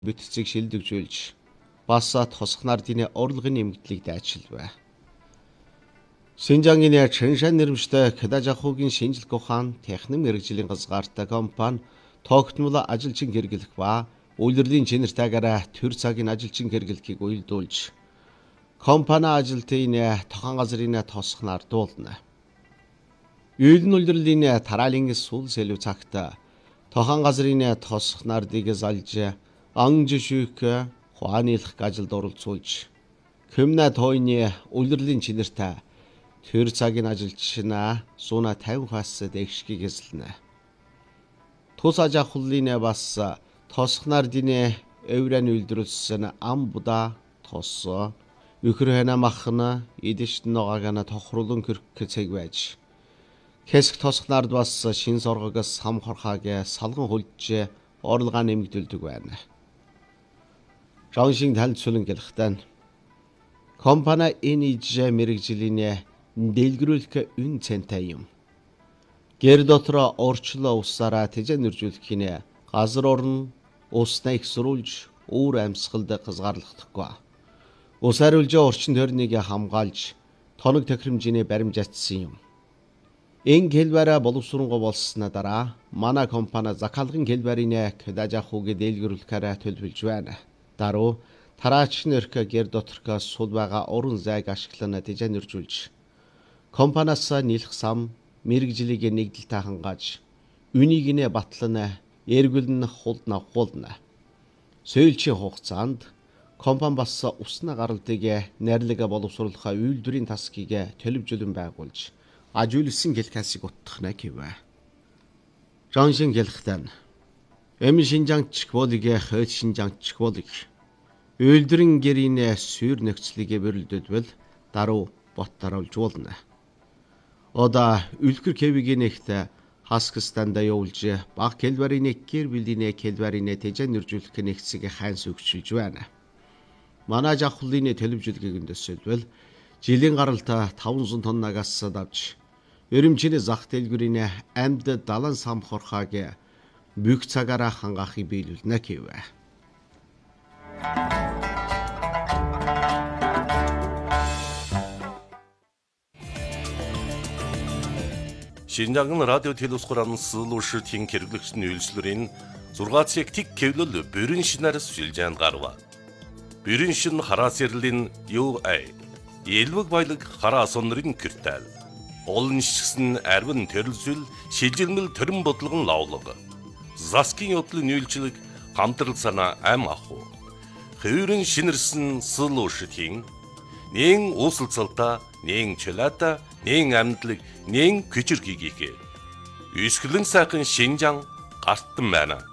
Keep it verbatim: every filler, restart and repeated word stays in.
бүтцийг шилдэгжүүлж бас тосх нардын орлогын нэмэгдлийг дайчилвэ. Шинжангийн Чэншан нэрмжтэй Кэдажахугийн шинжилгээ ухаан техник мэргэжлийн газгаартай компани тогтмол ажилчин хэрэглэх ба улирлын чинэртэйгээр төр цагийн ажилчин хэрэглэхийг уялдуулж компани ажилтны тохон газрын тосх нар дуулна. Үйлэн улирлын тараалын сул сэлв цагт тохон газрын тосх нардыг залж ангжшүүх хуанилах ажилд оролцуулж Кэмнэ тойны улирлын чинэртэй төр цагийн ажилчнаа сууна тавин хас дэвшгийг эзэлнэ. Тус аж ахуйлын бас тосх нардын эврэн үйлдвэрлэсэн ам буда тос Ukraine махна идэж ногоогана тохируулан хөрөх цэг байж Хэсэг тосх нард бас шин соргогоос хамхорхааг салган хулж орлогоо нэмэгдүүлдэг байна. Жоншин танилцуулан гэлэхтэн компани энэ ижээ мэрэгжлийн дэлгэрүүлэх үн цэнтэй юм. Гэр дотор орчлоо усаараа тэжэнэржүүлэхийн газар орн уснаа ихсрүүлж өөр амьсгалд хязгаарлахдаггүй. Ус хариулжаа орчин тойрныг хамгаалж тоног тохиромжийн баримжаатсан юм. Энэ хэлбэрэ боловсруулга болсноо дараа манай компани захиалгын хэлбэрийн Кэдажахуг дэлгэрүүлэхээр төлөвлөж байна. Даруй тараач нэрх гэр доторх сул байгаа орон зайг ашиглан тэжэнэржүүлж компаниас нийлх сам мэрэгжлийг нэгдэлтэй хангааж үнийг нэ батлан эргүүлэн хулд навхуулна. Сөүлчийн хугацаанд компани бас усна гаралтыг найрлага боловсруулах үйлдвэрийн тасгийг төлөвлөлөн байгуулж ажиулсан гэлхасыг утгахна гэвэ. Жоншин гэлхтэн эм шинжангч болыг хойд шинжангч болыг үйлдвэрийн гэрийн сүйр нөхцөлийг бэрэлдүүлвэл даруй бот даруулж болно. Ода үлгэр кевигийн нэгт хаскстанда явуулж баг хэлбэрийн гэр бүлийн хэлбэрийн тэжэнэржүүлэх нэгцийг хайнс өгчилж байна. Манай жахлын төлөвлөлгийг өндөсөлбөл жилийн гаралтай таван тоннагаас давж өрөмчийн зах дэлгүүрийн амьд далан самхорхааг бүх цагаараа хангаахыг биелүүлнэ гэвэ. Шинжангын радио телевизорын сэлүүшийн хэрэглэгчний үйлчлэрийн зургац тик кевлэл бүрэн шинээр сүлжээнд гарва. Бүрэн шин хараа сэрлэн ю ай элвэг баялаг хараа сонрын киртэл олон шигсэн арвин төрөлсөл шилжилмэл төрөн бодлогон лавлаг заскин yoдлын үйлчлэг хамтрал санаа ам аху хөрөн шинэрсэн сэлүүшийн нэн uusulцалта нэн чөлата нэн амьдлаг нэн күчрхийгээ. Үсгэлэн сайхан Шинжан гартан байна.